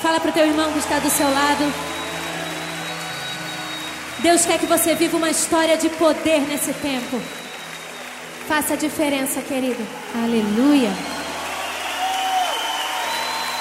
Fala para o teu irmão que está do seu lado. Deus quer que você viva uma história de poder nesse tempo. Faça a diferença, querido. Aleluia.